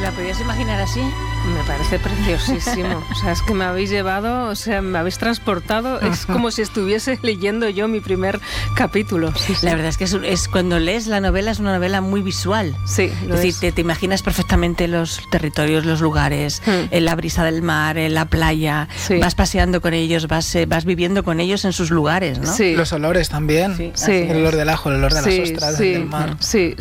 la podías imaginar así? Me parece preciosísimo. O sea, es que me habéis llevado, o sea, me habéis transportado. Es como si estuviese leyendo yo mi primer capítulo. Sí, sí. La verdad es que es cuando lees la novela, es una novela muy visual. Sí, es decir, te imaginas perfectamente los territorios, los lugares, la brisa del mar, la playa. Sí. Vas paseando con ellos, vas viviendo con ellos en sus lugares, ¿no? Sí. Los olores también. Sí. Sí. El olor del ajo, el olor de las ostras, del mar. Sí.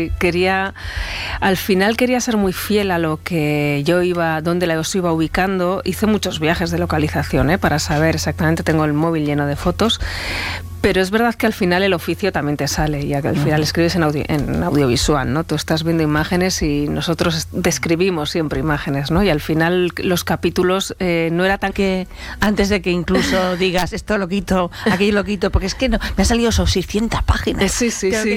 Al final quería ser muy fiel a lo que yo donde os iba ubicando. Hice muchos viajes de localización, para saber exactamente, tengo el móvil lleno de fotos, pero es verdad que al final el oficio también te sale, ya que al final escribes en audiovisual, ¿no? Tú estás viendo imágenes y nosotros describimos siempre imágenes, ¿no? Y al final los capítulos no era tan que antes de que incluso digas esto lo quito, aquello lo quito, porque es que no, me han salido 600 páginas. Sí.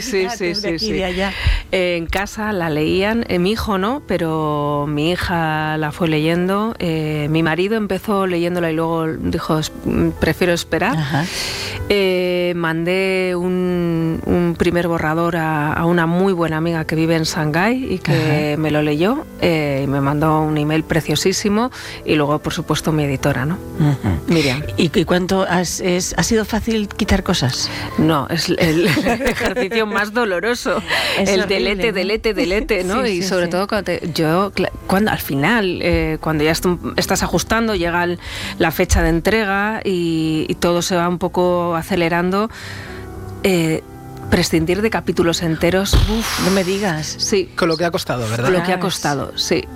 En casa la leían, mi hijo no, pero mi hija la fue leyendo, mi marido empezó leyéndola y luego dijo prefiero esperar. Mandé un primer borrador a una muy buena amiga que vive en Shanghái y que me lo leyó y me mandó un email preciosísimo, y luego por supuesto mi editora, ¿no? Miriam. ¿Y cuánto ha sido fácil quitar cosas? No, es el ejercicio más doloroso. Es el horrible, delete, ¿no? Y sobre todo cuando al final, cuando ya estás ajustando, llega la fecha de entrega y todo se va un poco acelerando, prescindir de capítulos enteros, no me digas. Sí. Con lo que ha costado, ¿verdad? Lo que ha costado, sí.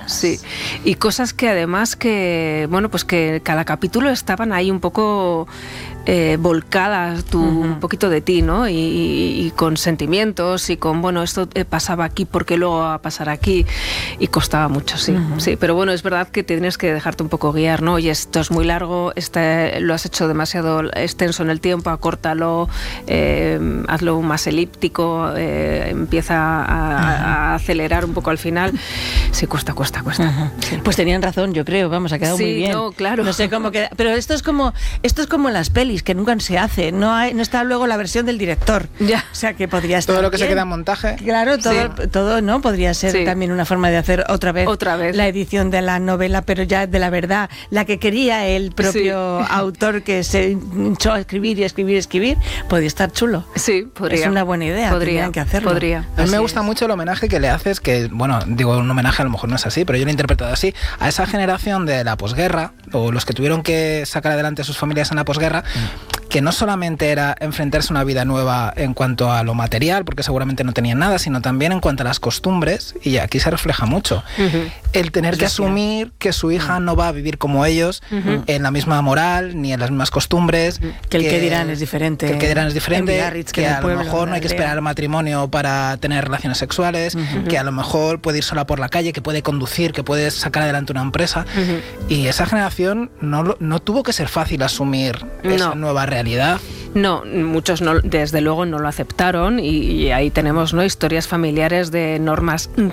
Y cosas que además que cada capítulo estaban ahí un poco volcadas un poquito de ti, ¿no? Y con sentimientos y con, esto pasaba aquí porque luego va a pasar aquí, y costaba mucho, sí. Pero bueno, es verdad que tienes que dejarte un poco guiar, ¿no? Oye, esto es muy largo, lo has hecho demasiado extenso en el tiempo, acórtalo, hazlo más elíptico, empieza a acelerar un poco al final. Sí, cuesta. Sí. Pues tenían razón, yo creo, ha quedado muy bien. No, claro. No sé cómo queda, pero esto es como las pelis, que nunca se hace, no está luego la versión del director. Ya. O sea, que podría estar todo lo que bien. Se queda en montaje. Claro, todo, ¿no? Podría ser también una forma de hacer otra vez la edición de la novela, pero ya de la verdad, la que quería el propio autor, que se hinchó a escribir, podría estar chulo. Sí, podría. Es una buena idea, tendrían que hacerlo. A mí me gusta mucho el homenaje que le haces, que, digo un homenaje, a lo mejor no es así, pero yo lo he interpretado así, a esa generación de la posguerra, o los que tuvieron que sacar adelante a sus familias en la posguerra, que no solamente era enfrentarse a una vida nueva en cuanto a lo material, porque seguramente no tenían nada, sino también en cuanto a las costumbres, y aquí se refleja mucho. El tener que asumir que su hija no va a vivir como ellos, en la misma moral, ni en las mismas costumbres. Que el que dirán es diferente. Que el que dirán es diferente, que a lo mejor no hay que esperar al matrimonio para tener relaciones sexuales, que a lo mejor puede ir sola por la calle, que puede conducir, que puede sacar adelante una empresa. Y esa generación no tuvo que ser fácil asumir esa nueva realidad. No, muchos desde luego no lo aceptaron, y ahí tenemos historias familiares de normas